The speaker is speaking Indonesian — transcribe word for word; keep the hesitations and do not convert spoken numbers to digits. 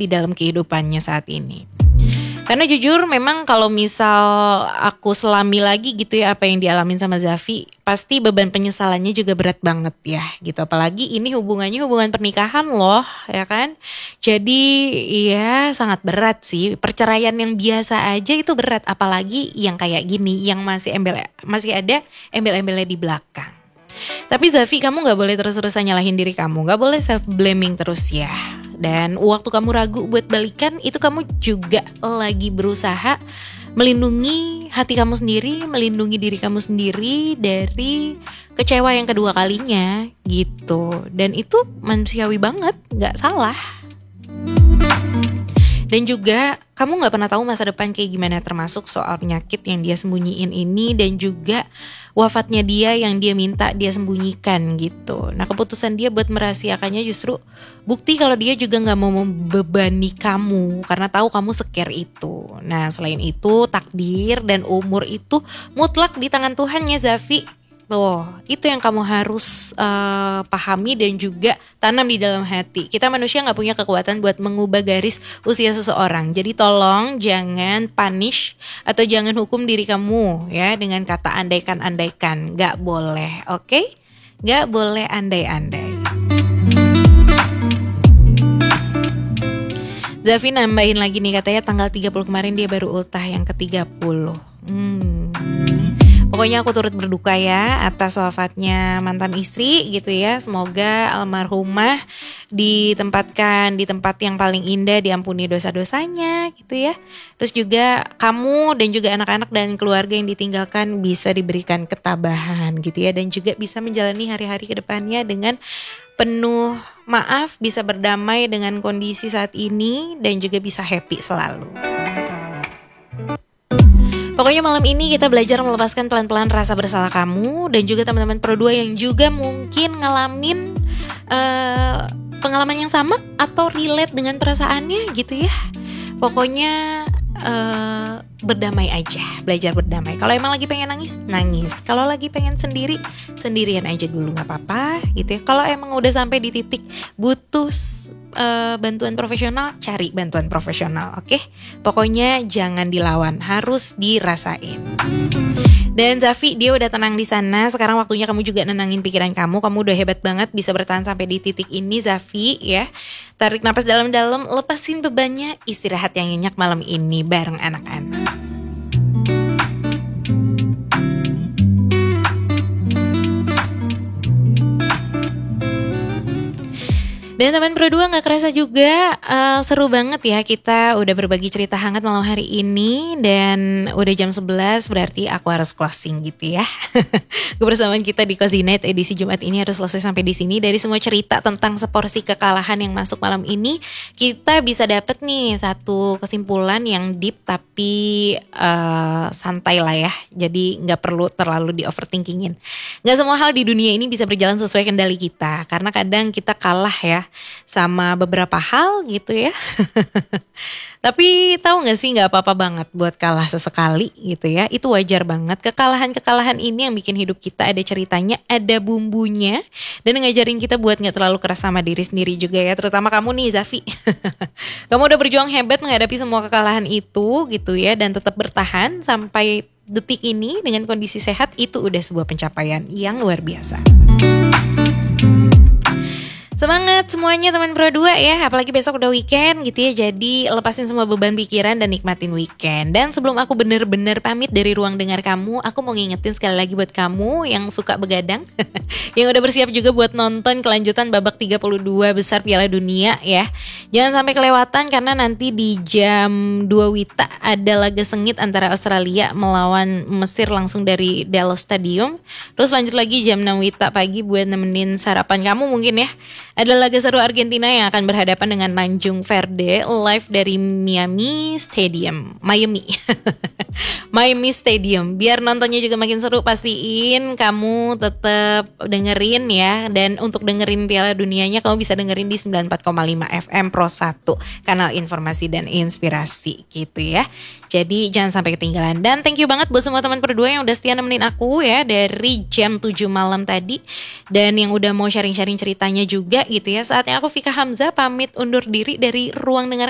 di dalam kehidupannya saat ini. Karena jujur memang kalau misal aku selami lagi gitu ya apa yang dialamin sama Zafi, pasti beban penyesalannya juga berat banget ya gitu. Apalagi ini hubungannya hubungan pernikahan loh ya kan. Jadi ya sangat berat sih. Perceraian yang biasa aja itu berat, apalagi yang kayak gini yang masih embel masih ada embel-embelnya di belakang. Tapi Zafi, kamu gak boleh terus-terusan nyalahin diri kamu, gak boleh self-blaming terus ya. Dan waktu kamu ragu buat balikan, itu kamu juga lagi berusaha melindungi hati kamu sendiri, melindungi diri kamu sendiri dari kecewa yang kedua kalinya gitu. Dan itu manusiawi banget, gak salah. Dan juga kamu gak pernah tahu masa depan kayak gimana, termasuk soal penyakit yang dia sembunyiin ini dan juga wafatnya dia yang dia minta dia sembunyikan gitu. Nah keputusan dia buat merahasiakannya justru bukti kalau dia juga gak mau membebani kamu karena tahu kamu secare itu. Nah selain itu takdir dan umur itu mutlak di tangan Tuhan ya Zafi. Loh, itu yang kamu harus uh, pahami dan juga tanam di dalam hati. Kita manusia gak punya kekuatan buat mengubah garis usia seseorang. Jadi tolong jangan punish atau jangan hukum diri kamu ya dengan kata andaikan-andaikan. Gak boleh, oke? Okay? Gak boleh andai-andai. Zafi nambahin lagi nih, katanya tanggal tiga puluh kemarin dia baru ultah yang ke tiga puluh. Hmm... Pokoknya aku turut berduka ya atas wafatnya mantan istri gitu ya. Semoga almarhumah ditempatkan di tempat yang paling indah, diampuni dosa-dosanya gitu ya. Terus juga kamu dan juga anak-anak dan keluarga yang ditinggalkan bisa diberikan ketabahan gitu ya. Dan juga bisa menjalani hari-hari ke depannya dengan penuh maaf, bisa berdamai dengan kondisi saat ini dan juga bisa happy selalu. Pokoknya malam ini kita belajar melepaskan pelan-pelan rasa bersalah kamu dan juga teman-teman Pro dua yang juga mungkin ngalamin uh, pengalaman yang sama atau relate dengan perasaannya gitu ya. Pokoknya uh, berdamai aja, belajar berdamai. Kalau emang lagi pengen nangis, nangis. Kalau lagi pengen sendiri, sendirian aja dulu gak apa-apa gitu ya. Kalau emang udah sampai di titik butuh Uh, bantuan profesional, cari bantuan profesional, oke? Okay? Pokoknya jangan dilawan, harus dirasain. Dan Zafi, dia udah tenang di sana. Sekarang waktunya kamu juga nenangin pikiran kamu. Kamu udah hebat banget bisa bertahan sampai di titik ini, Zafi, ya. Tarik napas dalam-dalam, lepasin bebannya, istirahat yang nyenyak malam ini bareng anak-anak. Dan teman Pro dua gak kerasa juga uh, seru banget ya, kita udah berbagi cerita hangat malam hari ini. Dan udah jam sebelas, berarti aku harus closing gitu ya. Kebersamaan kita di Cozy Night edisi Jumat ini harus selesai sampai di sini. Dari semua cerita tentang seporsi kekalahan yang masuk malam ini, kita bisa dapet nih satu kesimpulan yang deep tapi uh, santai lah ya. Jadi gak perlu terlalu di overthinkingin. Gak semua hal di dunia ini bisa berjalan sesuai kendali kita, karena kadang kita kalah ya sama beberapa hal gitu ya. Tapi tahu gak sih, gak apa-apa banget buat kalah sesekali gitu ya. Itu wajar banget. Kekalahan-kekalahan ini yang bikin hidup kita ada ceritanya, ada bumbunya, dan ngajarin kita buat gak terlalu keras sama diri sendiri juga ya. Terutama kamu nih Zafi. Kamu udah berjuang hebat menghadapi semua kekalahan itu gitu ya, dan tetap bertahan sampai detik ini dengan kondisi sehat. Itu udah sebuah pencapaian yang luar biasa. Semangat semuanya teman Pro dua ya, apalagi besok udah weekend gitu ya. Jadi lepasin semua beban pikiran dan nikmatin weekend. Dan sebelum aku bener-bener pamit dari ruang dengar kamu, aku mau ngingetin sekali lagi buat kamu yang suka begadang yang udah bersiap juga buat nonton kelanjutan babak tiga puluh dua besar Piala Dunia ya. Jangan sampai kelewatan, karena nanti di jam dua Wita ada laga sengit antara Australia melawan Mesir langsung dari Dallas Stadium. Terus lanjut lagi jam enam Wita pagi buat nemenin sarapan kamu mungkin ya. Ada laga seru Argentina yang akan berhadapan dengan Tanjung Verde live dari Miami Stadium. Miami. Miami Stadium. Biar nontonnya juga makin seru, pastiin kamu tetap dengerin ya. Dan untuk dengerin Piala Dunianya kamu bisa dengerin di sembilan puluh empat koma lima F M Pro satu, kanal informasi dan inspirasi gitu ya. Jadi jangan sampai ketinggalan. Dan thank you banget buat semua teman Pro dua yang udah setia nemenin aku ya dari jam tujuh malam tadi, dan yang udah mau sharing-sharing ceritanya juga gitu ya. Saatnya aku Vika Hamzah pamit undur diri dari ruang dengar